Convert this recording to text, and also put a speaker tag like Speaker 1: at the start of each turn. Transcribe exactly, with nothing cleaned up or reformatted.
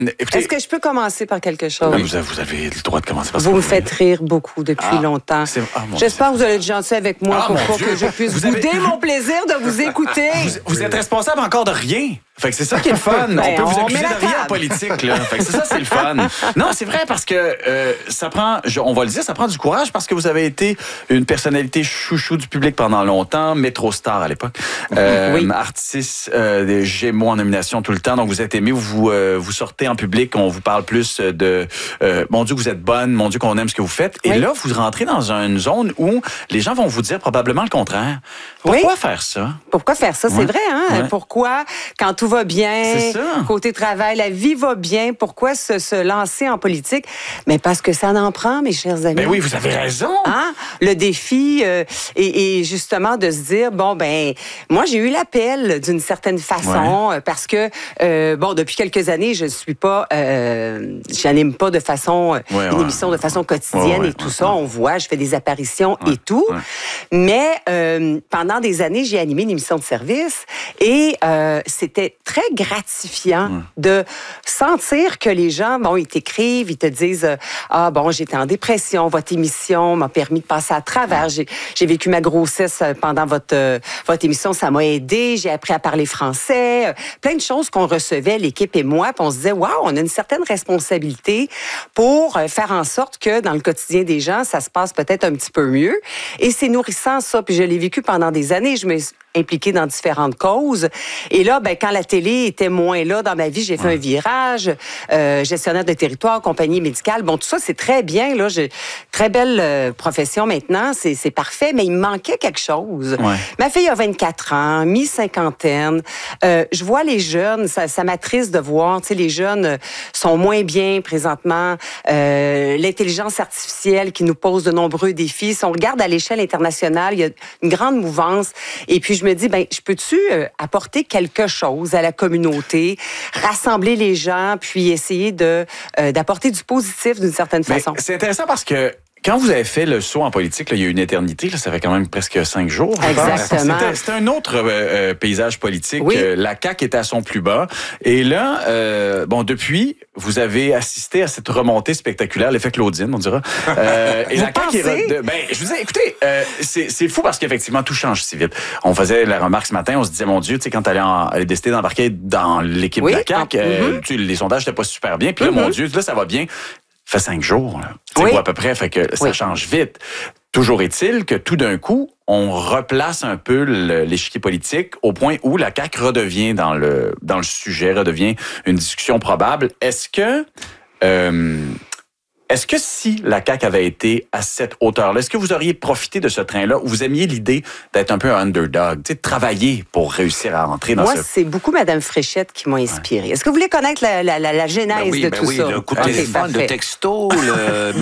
Speaker 1: Écoutez,
Speaker 2: Est-ce que je peux commencer par quelque chose?
Speaker 1: vous, avez, vous avez le droit de commencer par ça.
Speaker 2: Vous me faites rire beaucoup depuis
Speaker 1: Ah,
Speaker 2: longtemps.
Speaker 1: Ah,
Speaker 2: J'espère que vous allez être gentil avec moi
Speaker 1: ah,
Speaker 2: pour pas
Speaker 1: Dieu.
Speaker 2: que je puisse
Speaker 1: vous
Speaker 2: bouder
Speaker 1: avez...
Speaker 2: mon plaisir de vous écouter.
Speaker 1: Vous, vous êtes responsable encore de rien. Fait que c'est ça qui est le fun.
Speaker 2: Ben,
Speaker 1: on peut vous
Speaker 2: on
Speaker 1: accuser
Speaker 2: met la
Speaker 1: de rien en
Speaker 2: table.
Speaker 1: politique. Là. Fait que c'est ça, c'est le fun. Non, c'est vrai parce que euh, ça prend, je, on va le dire, ça prend du courage parce que vous avez été une personnalité chouchou du public pendant longtemps, métro star à l'époque, euh,
Speaker 2: oui.
Speaker 1: artiste euh, des Gémeaux en nomination tout le temps. Donc vous êtes aimé, vous euh, vous sortez en public, on vous parle plus de euh, mon Dieu, vous êtes bonne, mon Dieu, qu'on aime ce que vous faites. Et
Speaker 2: oui.
Speaker 1: là, vous rentrez dans une zone où les gens vont vous dire probablement le contraire. Pourquoi
Speaker 2: oui.
Speaker 1: faire ça?
Speaker 2: Pourquoi faire ça?
Speaker 1: Ouais.
Speaker 2: C'est vrai, hein?
Speaker 1: Ouais.
Speaker 2: Pourquoi, quand tout va bien,
Speaker 1: C'est ça.
Speaker 2: côté travail, la vie va bien, pourquoi se, se lancer en politique? Mais parce que ça en prend, mes chers amis.
Speaker 1: Ben oui, vous avez raison.
Speaker 2: Hein? Le défi euh, et, et justement de se dire, bon, ben, moi, j'ai eu l'appel d'une certaine façon
Speaker 1: Ouais.
Speaker 2: euh, parce que, euh, bon, depuis quelques années, je suis pas, euh, j'anime pas de façon, euh,
Speaker 1: Ouais,
Speaker 2: une
Speaker 1: ouais.
Speaker 2: émission de façon quotidienne
Speaker 1: Ouais, ouais,
Speaker 2: et tout
Speaker 1: ouais,
Speaker 2: ça.
Speaker 1: ouais.
Speaker 2: On voit, je fais des apparitions
Speaker 1: Ouais,
Speaker 2: et tout.
Speaker 1: ouais.
Speaker 2: Mais euh, pendant des années, j'ai animé une émission de service et euh, c'était très gratifiant
Speaker 1: Ouais.
Speaker 2: de sentir que les gens, bon, ils t'écrivent, ils te disent, euh, ah bon, j'étais en dépression, votre émission m'a permis de passer à travers. J'ai, j'ai vécu ma grossesse pendant votre, euh, votre émission, ça m'a aidé, j'ai appris à parler français, euh, plein de choses qu'on recevait, l'équipe et moi, puis on se disait, waouh, on a une certaine responsabilité pour euh, faire en sorte que dans le quotidien des gens, ça se passe peut-être un petit peu mieux. Et c'est nourrissant, ça, puis je l'ai vécu pendant des années. Je me suis impliquée dans différentes causes. Et là, ben, quand la télé était moins là dans ma vie, j'ai fait
Speaker 1: Ouais.
Speaker 2: un virage, euh, gestionnaire de territoire, compagnie médicale. Bon, tout ça, c'est très bien, là. J'ai très belle euh, profession maintenant, c'est, c'est parfait, mais il me manquait quelque chose.
Speaker 1: Ouais.
Speaker 2: Ma fille a vingt-quatre ans, mi-cinquantaine. Euh, je vois les jeunes, ça, ça m'attriste de voir, tu sais, les jeunes euh, sont moins bien présentement. Euh, l'intelligence artificielle qui nous pose de nombreux défis. Si on regarde à l'échelle internationale, il y a une grande mouvance. Et puis, je me dis, ben, je peux-tu euh, apporter quelque chose à la communauté, rassembler les gens, puis essayer de euh, d'apporter du positif d'une certaine
Speaker 1: Mais
Speaker 2: façon.
Speaker 1: c'est intéressant parce que quand vous avez fait le saut en politique, là, il y a une éternité, là, ça fait quand même presque cinq jours. je pense.
Speaker 2: Exactement.
Speaker 1: C'était, c'était un autre euh, euh, paysage politique.
Speaker 2: Oui.
Speaker 1: Euh, la C A Q était à son plus bas. Et là, euh, bon, depuis, vous avez assisté à cette remontée spectaculaire, l'effet Claudine, on dira. Euh, et
Speaker 2: Vous
Speaker 1: la C A Q est
Speaker 2: pensez?
Speaker 1: re- de- ben, je vous dis, écoutez, euh, c'est, c'est fou parce qu'effectivement, tout change si vite. On faisait la remarque ce matin, on se disait, mon Dieu, tu sais, quand elle a décidé d'embarquer dans l'équipe
Speaker 2: Oui.
Speaker 1: de la C A Q,
Speaker 2: Ah,
Speaker 1: euh,
Speaker 2: mm-hmm.
Speaker 1: tu sais, les sondages n'étaient pas super bien. Puis là,
Speaker 2: Mm-hmm.
Speaker 1: mon Dieu, là, ça va bien. Ça fait cinq jours, là. Tu sais,
Speaker 2: Oui.
Speaker 1: ou à peu près, fait que ça
Speaker 2: Oui.
Speaker 1: change vite. Toujours est-il que tout d'un coup, on replace un peu le- l'échiquier politique au point où la C A Q redevient dans le, dans le sujet, redevient une discussion probable. Est-ce que... Euh, Est-ce que si la C A Q avait été à cette hauteur-là, est-ce que vous auriez profité de ce train-là ou vous aimiez l'idée d'être un peu un underdog, tu sais, de travailler pour réussir à entrer dans
Speaker 2: Moi,
Speaker 1: ce...
Speaker 2: c'est beaucoup Mme Fréchette qui m'a inspirée. Est-ce que vous voulez connaître la, la, la, la genèse
Speaker 3: Ben oui,
Speaker 2: de
Speaker 3: ben
Speaker 2: tout
Speaker 3: oui,
Speaker 2: ça?
Speaker 3: le coup de
Speaker 2: Ok,
Speaker 3: téléphone,
Speaker 2: parfait.
Speaker 3: le texto, le